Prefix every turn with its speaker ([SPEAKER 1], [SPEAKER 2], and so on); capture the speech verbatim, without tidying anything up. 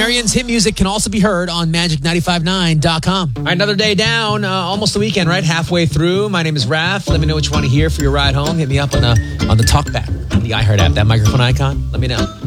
[SPEAKER 1] Marion's hit music can also be heard on magic nine five nine dot com. All right, another day down, uh, almost the weekend, right? Halfway through. My name is Raph. Let me know what you want to hear for your ride home. Hit me up on, uh, on the TalkBack, on the iHeart app, that microphone icon. Let me know.